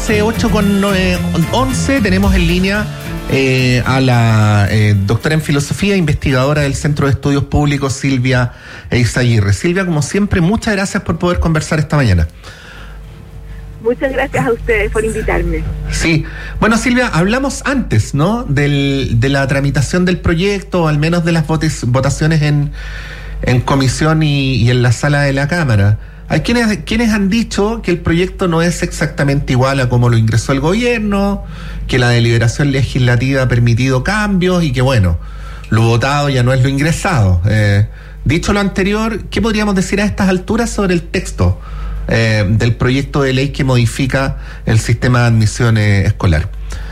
8:11 tenemos en línea a la doctora en filosofía, investigadora del Centro de Estudios Públicos, Silvia Eizaguirre. Silvia, como siempre, muchas gracias por poder conversar esta mañana. Muchas gracias a ustedes por invitarme. Sí, bueno, Silvia, hablamos antes, ¿no?, de la tramitación del proyecto, al menos de las votaciones en comisión y en la sala de la Cámara. Hay quienes han dicho que el proyecto no es exactamente igual a como lo ingresó el gobierno, que la deliberación legislativa ha permitido cambios y que, bueno, lo votado ya no es lo ingresado. Dicho lo anterior, ¿qué podríamos decir a estas alturas sobre el texto del proyecto de ley que modifica el sistema de admisión escolar?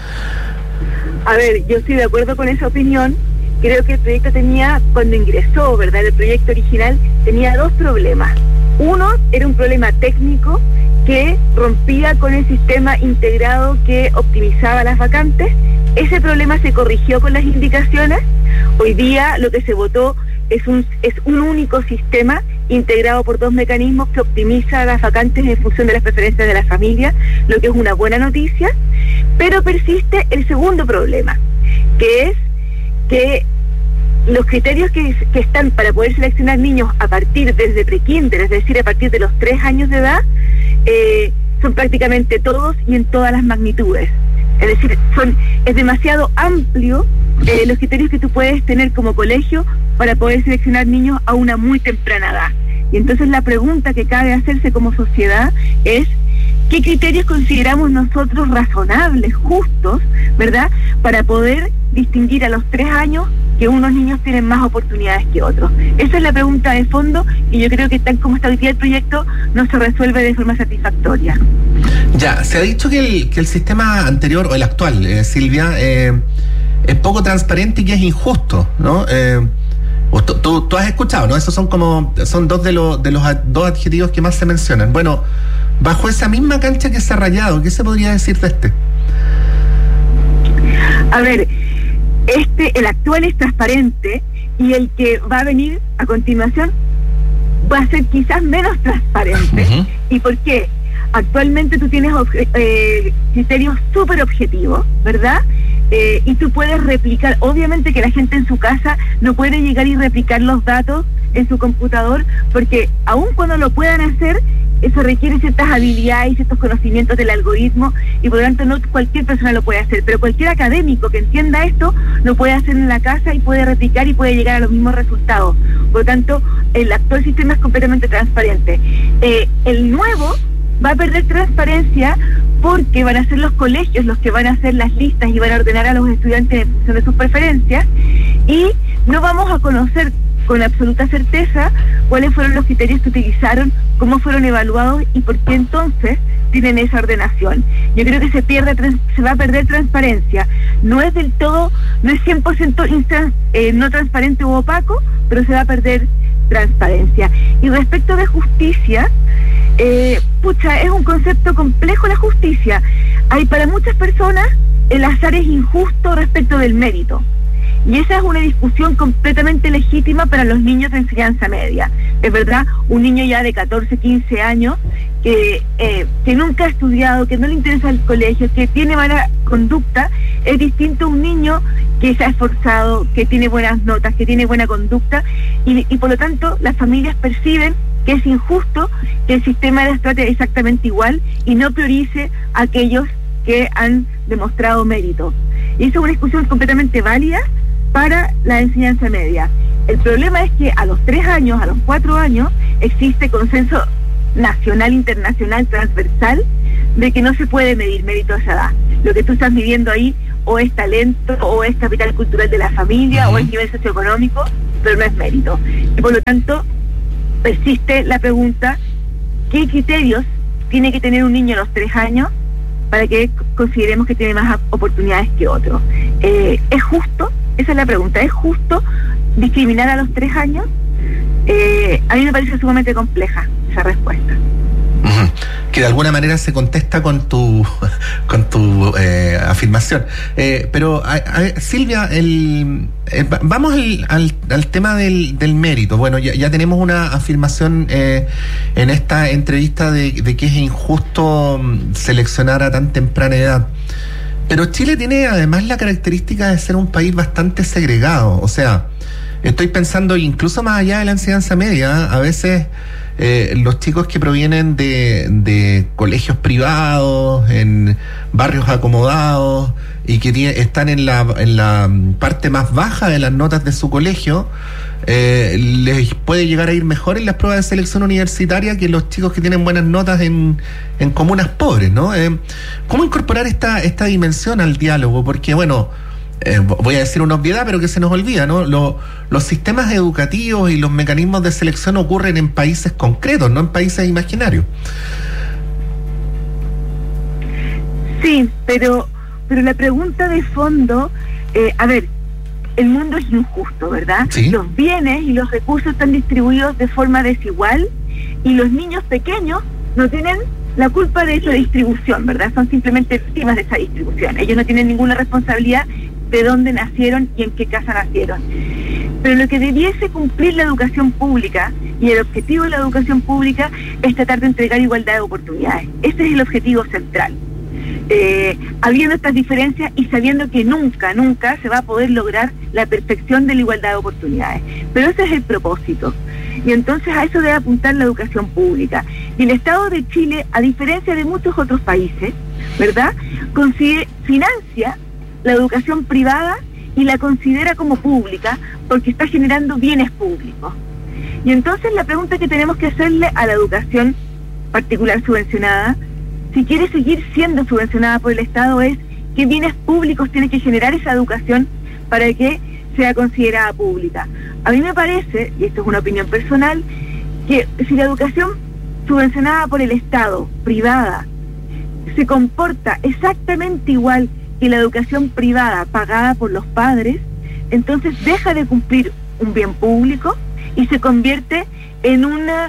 A ver, yo estoy de acuerdo con esa opinión. Creo que el proyecto tenía, cuando ingresó, ¿verdad?, el proyecto original, tenía dos problemas. Uno era un problema técnico que rompía con el sistema integrado que optimizaba las vacantes. Ese problema se corrigió con las indicaciones. Hoy día lo que se votó es un único sistema integrado por dos mecanismos que optimiza las vacantes en función de las preferencias de la familia, lo que es una buena noticia. Pero persiste el segundo problema, que es que los criterios que están para poder seleccionar niños a partir desde prekinder, es decir, a partir de los 3 años de edad, son prácticamente todos y en todas las magnitudes. Es decir, es demasiado amplio los criterios que tú puedes tener como colegio para poder seleccionar niños a una muy temprana edad. Y entonces la pregunta que cabe hacerse como sociedad es: ¿qué criterios consideramos nosotros razonables, justos, verdad, para poder distinguir a los 3 años que unos niños tienen más oportunidades que otros? Esa es la pregunta de fondo, y yo creo que tal como está hoy día el proyecto no se resuelve de forma satisfactoria. Ya, se ha dicho que el sistema anterior, o el actual, Silvia, es poco transparente y que es injusto, ¿no? Tú has escuchado, ¿no? Esos son dos de los dos adjetivos que más se mencionan. Bueno, bajo esa misma cancha que se ha rayado, ¿qué se podría decir de este? A ver, el actual es transparente, y el que va a venir a continuación va a ser quizás menos transparente. Uh-huh. ¿Y por qué? Actualmente tú tienes criterios súper objetivos, ¿verdad? Y tú puedes replicar. Obviamente que la gente en su casa no puede llegar y replicar los datos en su computador, porque aun cuando lo puedan hacer, eso requiere ciertas habilidades y ciertos conocimientos del algoritmo, y por lo tanto no cualquier persona lo puede hacer, pero cualquier académico que entienda esto lo puede hacer en la casa y puede replicar y puede llegar a los mismos resultados. Por lo tanto, el actual sistema es completamente transparente. El nuevo va a perder transparencia porque van a ser los colegios los que van a hacer las listas y van a ordenar a los estudiantes en función de sus preferencias, y no vamos a conocer con absoluta certeza cuáles fueron los criterios que utilizaron, cómo fueron evaluados y por qué entonces tienen esa ordenación. Yo creo que se va a perder transparencia. No es del todo, no es 100% no transparente u opaco, pero se va a perder transparencia. Y respecto de justicia, es un concepto complejo la justicia. Para muchas personas el azar es injusto respecto del mérito. Y esa es una discusión completamente legítima para los niños de enseñanza media. Es verdad, un niño ya de 14, 15 años que nunca ha estudiado, que no le interesa el colegio, que tiene mala conducta, es distinto a un niño que se ha esforzado, que tiene buenas notas, que tiene buena conducta, y por lo tanto las familias perciben que es injusto que el sistema les trate exactamente igual y no priorice a aquellos que han demostrado mérito. Y esa es una discusión completamente válida para la enseñanza media. El problema es que a los 3 años, a los 4 años, existe consenso nacional, internacional, transversal, de que no se puede medir mérito a esa edad. Lo que tú estás midiendo ahí o es talento, o es capital cultural de la familia, o es nivel socioeconómico, pero no es mérito. Y por lo tanto, persiste la pregunta: ¿qué criterios tiene que tener un niño a los 3 años para que consideremos que tiene más oportunidades que otros? ¿Es justo? Esa es la pregunta. ¿Es justo discriminar a los 3 años? A mí me parece sumamente compleja esa respuesta. Uh-huh. que de alguna manera se contesta con tu afirmación. Pero Silvia, vamos al tema del mérito. Bueno, ya tenemos una afirmación en esta entrevista de que es injusto seleccionar a tan temprana edad. Pero Chile tiene además la característica de ser un país bastante segregado. O sea, estoy pensando incluso más allá de la enseñanza media, a veces los chicos que provienen de colegios privados, en barrios acomodados y que están en la parte más baja de las notas de su colegio, les puede llegar a ir mejor en las pruebas de selección universitaria que los chicos que tienen buenas notas en comunas pobres, ¿no? ¿Cómo incorporar esta dimensión al diálogo? Porque, bueno, voy a decir una obviedad, pero que se nos olvida, ¿no? Los sistemas educativos y los mecanismos de selección ocurren en países concretos, no en países imaginarios. Sí, pero la pregunta de fondo, a ver, el mundo es injusto, ¿verdad? Sí. Los bienes y los recursos están distribuidos de forma desigual y los niños pequeños no tienen la culpa de esa distribución, ¿verdad? Son simplemente víctimas de esa distribución. Ellos no tienen ninguna responsabilidad de dónde nacieron y en qué casa nacieron. Pero lo que debiese cumplir la educación pública, y el objetivo de la educación pública, es tratar de entregar igualdad de oportunidades. Ese es el objetivo central. Habiendo estas diferencias y sabiendo que nunca se va a poder lograr la perfección de la igualdad de oportunidades. Pero ese es el propósito. Y entonces a eso debe apuntar la educación pública. Y el Estado de Chile, a diferencia de muchos otros países, ¿verdad?, financia la educación privada y la considera como pública porque está generando bienes públicos. Y entonces la pregunta que tenemos que hacerle a la educación particular subvencionada, si quiere seguir siendo subvencionada por el Estado, es qué bienes públicos tiene que generar esa educación para que sea considerada pública. A mí me parece, y esto es una opinión personal, que si la educación subvencionada por el Estado, privada, se comporta exactamente igual que la educación privada pagada por los padres, entonces deja de cumplir un bien público y se convierte en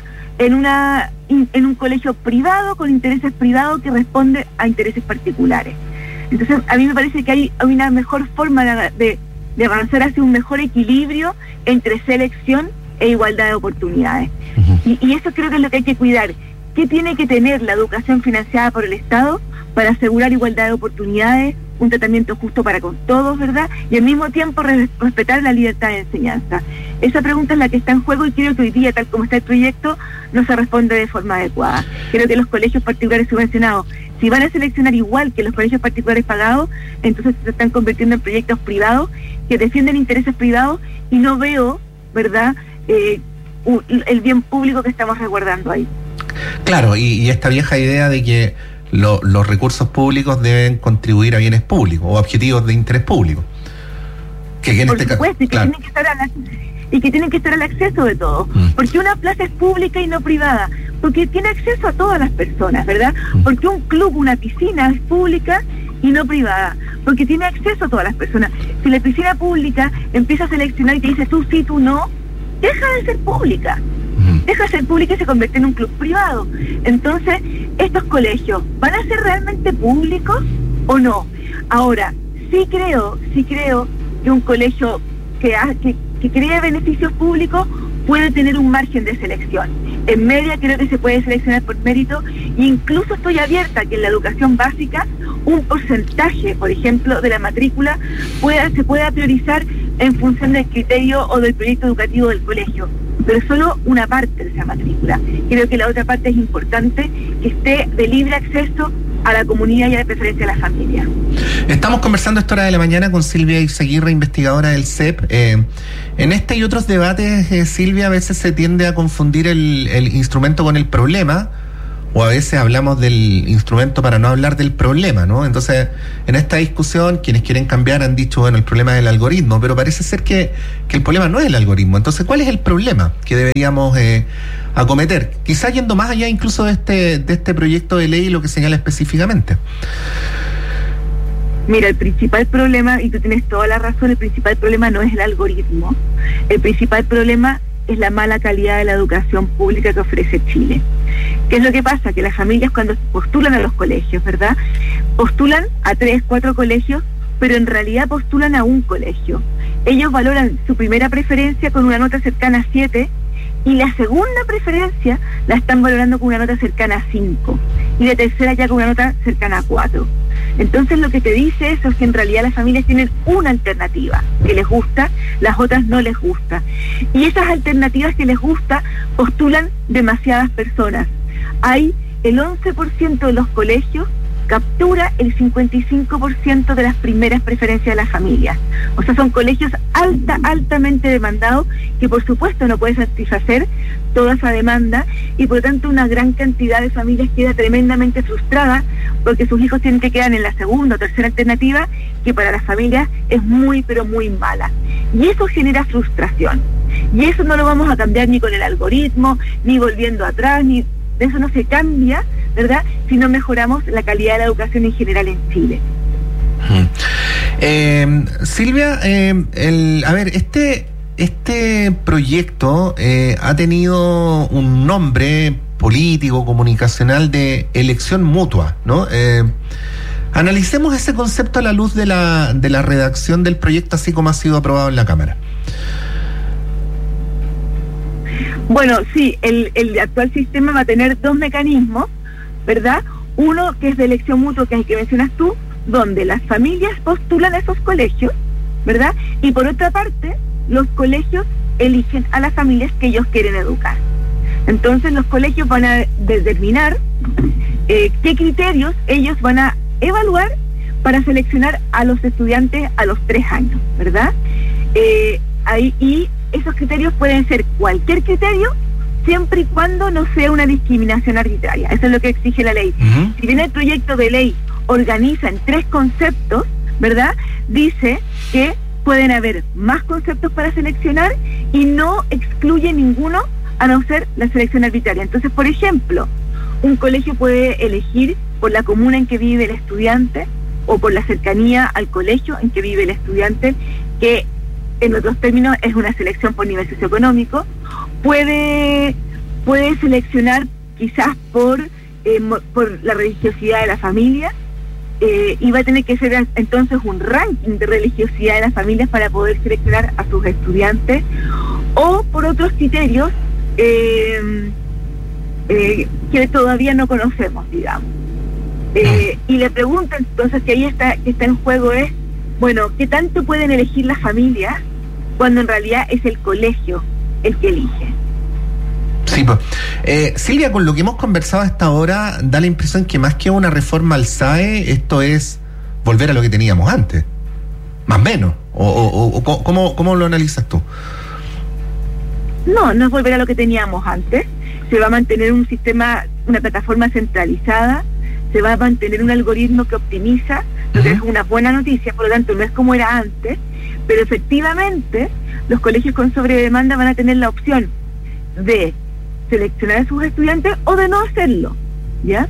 un colegio privado con intereses privados que responde a intereses particulares. Entonces a mí me parece que hay una mejor forma de avanzar hacia un mejor equilibrio entre selección e igualdad de oportunidades. Uh-huh. Y eso creo que es lo que hay que cuidar. ¿Qué tiene que tener la educación financiada por el Estado para asegurar igualdad de oportunidades, un tratamiento justo para con todos, ¿verdad? Y al mismo tiempo respetar la libertad de enseñanza. Esa pregunta es la que está en juego y creo que hoy día, tal como está el proyecto, no se responde de forma adecuada. Creo que los colegios particulares subvencionados, si van a seleccionar igual que los colegios particulares pagados, entonces se están convirtiendo en proyectos privados que defienden intereses privados y no veo, ¿verdad?, el bien público que estamos resguardando ahí. Claro, y esta vieja idea de que los recursos públicos deben contribuir a bienes públicos o objetivos de interés público. Que en por este supuesto, caso, que tienen que estar al acceso de todos. Porque una plaza es pública y no privada, porque tiene acceso a todas las personas, ¿verdad? Porque un club, una piscina es pública y no privada, porque tiene acceso a todas las personas. Si la piscina pública empieza a seleccionar y te dice tú sí, tú no, deja de ser pública. Deja de ser pública y se convierte en un club privado. Entonces, ¿estos colegios van a ser realmente públicos o no? Ahora, sí creo que un colegio que crea beneficios públicos puede tener un margen de selección. En media creo que se puede seleccionar por mérito e incluso estoy abierta a que en la educación básica un porcentaje, por ejemplo, de la matrícula se pueda priorizar en función del criterio o del proyecto educativo del colegio, pero solo una parte de esa matrícula. Creo que la otra parte es importante que esté de libre acceso a la comunidad y a la preferencia de la familia. Estamos conversando a esta hora de la mañana con Silvia Izaguirre, investigadora del CEP. En este y otros debates, Silvia, a veces se tiende a confundir el instrumento con el problema, o a veces hablamos del instrumento para no hablar del problema, ¿no? Entonces, en esta discusión, quienes quieren cambiar han dicho, bueno, el problema es el algoritmo, pero parece ser que el problema no es el algoritmo. Entonces, ¿cuál es el problema que deberíamos acometer? Quizás yendo más allá incluso de este proyecto de ley y lo que señala específicamente. Mira, el principal problema, y tú tienes toda la razón, el principal problema no es el algoritmo. El principal problema es la mala calidad de la educación pública que ofrece Chile. ¿Qué es lo que pasa? Que las familias cuando postulan a los colegios, ¿verdad? Postulan a 3, 4 colegios, pero en realidad postulan a un colegio. Ellos valoran su primera preferencia con una nota cercana a 7 y la segunda preferencia la están valorando con una nota cercana a 5 y la tercera ya con una nota cercana a 4. Entonces lo que te dice eso es que en realidad las familias tienen una alternativa que les gusta, las otras no les gusta. Y esas alternativas que les gusta postulan demasiadas personas. Hay el 11% de los colegios captura el 55% de las primeras preferencias de las familias. O sea, son colegios altamente demandados que por supuesto no pueden satisfacer toda esa demanda y por lo tanto una gran cantidad de familias queda tremendamente frustrada porque sus hijos tienen que quedar en la segunda o tercera alternativa que para las familias es muy pero muy mala. Y eso genera frustración. Y eso no lo vamos a cambiar ni con el algoritmo, ni volviendo atrás, ni de eso no se cambia, ¿verdad?, si no mejoramos la calidad de la educación en general en Chile. Silvia, este proyecto ha tenido un nombre político, comunicacional de elección mutua, ¿no? Analicemos ese concepto a la luz de la redacción del proyecto, así como ha sido aprobado en la Cámara. Bueno, sí, el actual sistema va a tener 2 mecanismos, ¿verdad? Uno que es de elección mutua, que es el que mencionas tú, donde las familias postulan a esos colegios, ¿verdad? Y por otra parte, los colegios eligen a las familias que ellos quieren educar. Entonces los colegios van a determinar qué criterios ellos van a evaluar para seleccionar a los estudiantes a los 3 años, ¿verdad? Y esos criterios pueden ser cualquier criterio, siempre y cuando no sea una discriminación arbitraria. Eso es lo que exige la ley. Uh-huh. Si bien el proyecto de ley organiza en 3 conceptos, ¿verdad?, dice que pueden haber más conceptos para seleccionar y no excluye ninguno a no ser la selección arbitraria. Entonces, por ejemplo, un colegio puede elegir por la comuna en que vive el estudiante o por la cercanía al colegio en que vive el estudiante, que en otros términos es una selección por nivel socioeconómico. Puede seleccionar quizás por la religiosidad de la familia, y va a tener que ser entonces un ranking de religiosidad de las familias para poder seleccionar a sus estudiantes, o por otros criterios que todavía no conocemos, digamos. Y la pregunta entonces que ahí está en juego es, bueno, ¿qué tanto pueden elegir las familias cuando en realidad es el colegio el que elige? Sí, pues. Silvia, con lo que hemos conversado hasta ahora, da la impresión que más que una reforma al SAE, esto es volver a lo que teníamos antes, más o menos. ¿Cómo lo analizas tú? No es volver a lo que teníamos antes. Se va a mantener un sistema, una plataforma centralizada, se va a mantener un algoritmo que optimiza, lo que es una buena noticia, por lo tanto no es como era antes, pero efectivamente los colegios con sobredemanda van a tener la opción de seleccionar a sus estudiantes o de no hacerlo, ¿ya?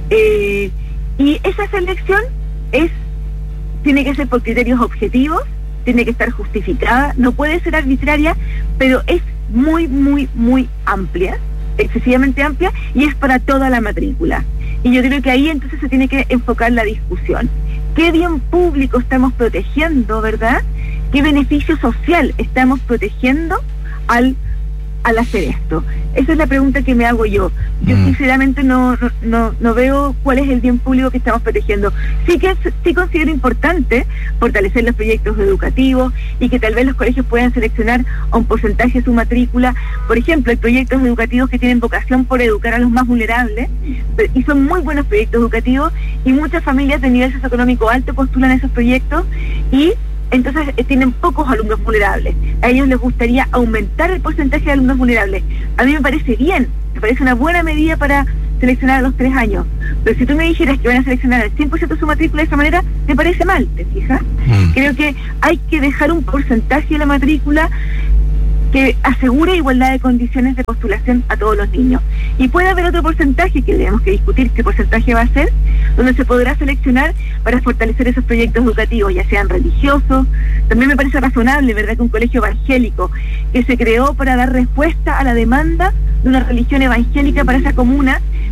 Y esa selección tiene que ser por criterios objetivos, tiene que estar justificada, no puede ser arbitraria, pero es muy, muy, muy amplia, excesivamente amplia, y es para toda la matrícula. Y yo creo que ahí entonces se tiene que enfocar la discusión. ¿Qué bien público estamos protegiendo, verdad? ¿Qué beneficio social estamos protegiendo al hacer esto? Esa es la pregunta que me hago yo. Yo sinceramente no veo cuál es el bien público que estamos protegiendo. Sí considero importante fortalecer los proyectos educativos y que tal vez los colegios puedan seleccionar a un porcentaje de su matrícula. Por ejemplo, hay proyectos educativos que tienen vocación por educar a los más vulnerables y son muy buenos proyectos educativos, y muchas familias de nivel socioeconómico alto postulan esos proyectos y entonces tienen pocos alumnos vulnerables. A ellos les gustaría aumentar el porcentaje de alumnos vulnerables. A mí me parece bien, me parece una buena medida para seleccionar a los 3 años. Pero si tú me dijeras que van a seleccionar el 100% de su matrícula de esa manera, me parece mal, ¿te fijas? Creo que hay que dejar un porcentaje de la matrícula que asegure igualdad de condiciones de postulación a todos los niños. Y puede haber otro porcentaje que tenemos que discutir qué porcentaje va a ser, donde se podrá seleccionar para fortalecer esos proyectos educativos, ya sean religiosos. También me parece razonable, ¿verdad?, que un colegio evangélico que se creó para dar respuesta a la demanda de una religión evangélica para esa comuna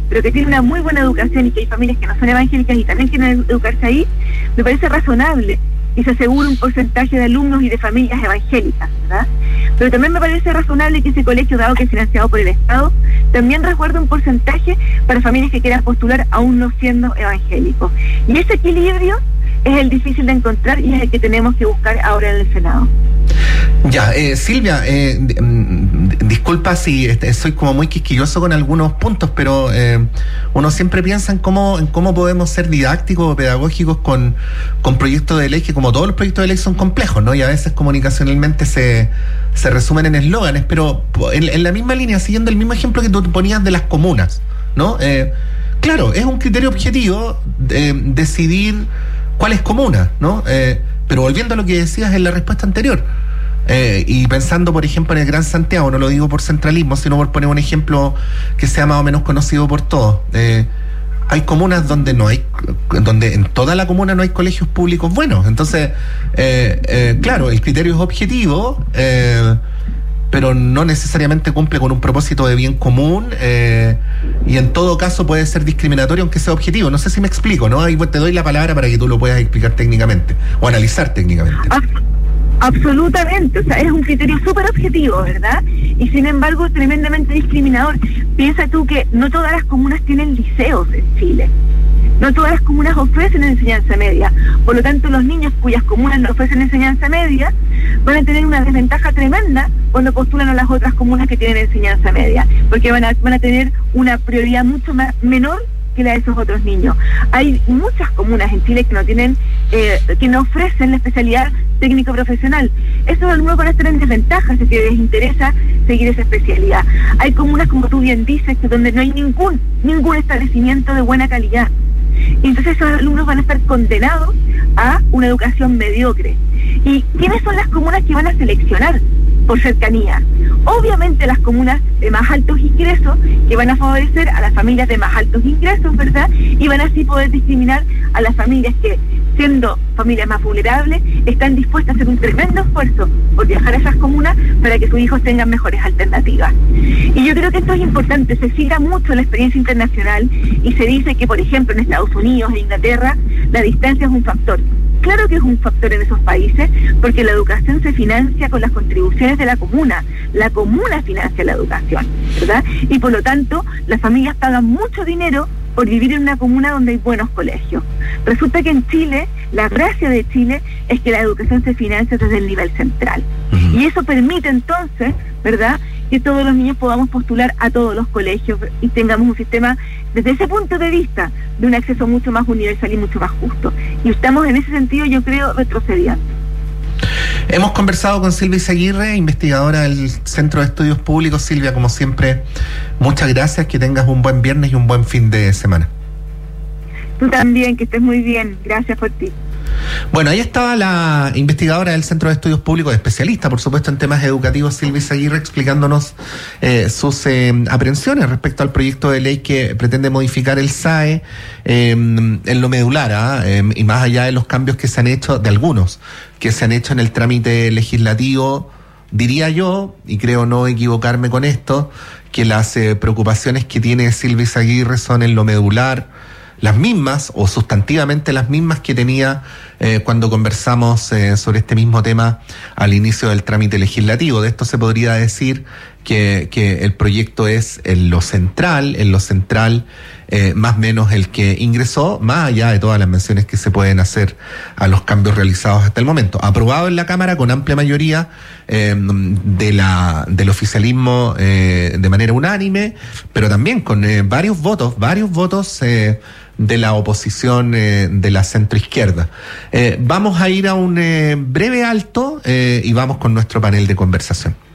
pero que tiene una muy buena educación y que hay familias que no son evangélicas y también quieren educarse ahí, me parece razonable y se asegura un porcentaje de alumnos y de familias evangélicas, ¿verdad? Pero también me parece razonable que ese colegio, dado que es financiado por el Estado, también resguarde un porcentaje para familias que quieran postular aún no siendo evangélicos. Y ese equilibrio es el difícil de encontrar y es el que tenemos que buscar ahora en el Senado. Ya, Silvia, disculpa si soy como muy quisquilloso con algunos puntos, pero uno siempre piensa en cómo podemos ser didácticos o pedagógicos con proyectos de ley que, como todos los proyectos de ley, son complejos, ¿no? Y a veces comunicacionalmente se resumen en eslóganes, pero en la misma línea, siguiendo el mismo ejemplo que tú ponías de las comunas, ¿no? Claro, es un criterio objetivo decidir cuál es comuna, ¿no? Pero volviendo a lo que decías en la respuesta anterior, y pensando, por ejemplo, en el Gran Santiago, no lo digo por centralismo, sino por poner un ejemplo que sea más o menos conocido por todos. Hay comunas donde en toda la comuna no hay colegios públicos buenos. Entonces, claro, el criterio es objetivo, pero no necesariamente cumple con un propósito de bien común, y en todo caso puede ser discriminatorio aunque sea objetivo. No sé si me explico, ¿no? Ahí te doy la palabra para que tú lo puedas explicar técnicamente o analizar técnicamente. Absolutamente, o sea, es un criterio súper objetivo, ¿verdad? Y sin embargo tremendamente discriminador. Piensa tú que no todas las comunas tienen liceos en Chile. No todas las comunas ofrecen enseñanza media. Por lo tanto, los niños cuyas comunas no ofrecen enseñanza media van a tener una desventaja tremenda cuando postulan a las otras comunas que tienen enseñanza media, porque van a tener una prioridad mucho menor que la de esos otros niños. Hay muchas comunas en Chile que no tienen, que no ofrecen la especialidad técnico profesional. Esos alumnos van a estar en desventaja si les interesa seguir esa especialidad. Hay comunas, como tú bien dices, que donde no hay ningún establecimiento de buena calidad. Y entonces esos alumnos van a estar condenados a una educación mediocre. ¿Y quiénes son las comunas que van a seleccionar por cercanía? Obviamente las comunas de más altos ingresos, que van a favorecer a las familias de más altos ingresos, ¿verdad? Y van así poder discriminar a las familias que, siendo familias más vulnerables, están dispuestas a hacer un tremendo esfuerzo por viajar a esas comunas para que sus hijos tengan mejores alternativas. Y yo creo que esto es importante, se siga mucho la experiencia internacional y se dice que, por ejemplo, en Estados Unidos, en Inglaterra, la distancia es un factor. Claro que es un factor en esos países, porque la educación se financia con las contribuciones de la comuna financia la educación, ¿verdad? Y por lo tanto, las familias pagan mucho dinero por vivir en una comuna donde hay buenos colegios. Resulta que en Chile, la gracia de Chile es que la educación se financia desde el nivel central. Y eso permite entonces, ¿verdad?, que todos los niños podamos postular a todos los colegios y tengamos un sistema, desde ese punto de vista, de un acceso mucho más universal y mucho más justo. Y estamos en ese sentido, yo creo, retrocediendo. Hemos conversado con Silvia Izaguirre, investigadora del Centro de Estudios Públicos. Silvia, como siempre, muchas gracias, que tengas un buen viernes y un buen fin de semana. Tú también, que estés muy bien. Gracias por ti. Bueno, ahí estaba la investigadora del Centro de Estudios Públicos, especialista, por supuesto, en temas educativos, Silvia Izaguirre, explicándonos sus aprehensiones respecto al proyecto de ley que pretende modificar el SAE en lo medular, y más allá de los cambios que se han hecho, de algunos que se han hecho en el trámite legislativo. Diría yo, y creo no equivocarme con esto, que las preocupaciones que tiene Silvia Izaguirre son en lo medular las mismas, o sustantivamente las mismas que tenía cuando conversamos sobre este mismo tema al inicio del trámite legislativo. De esto se podría decir que el proyecto es en lo central, más o menos el que ingresó, más allá de todas las menciones que se pueden hacer a los cambios realizados hasta el momento. Aprobado en la Cámara con amplia mayoría del oficialismo de manera unánime, pero también con varios votos de la oposición de la centroizquierda. Vamos a ir a un breve alto y vamos con nuestro panel de conversación.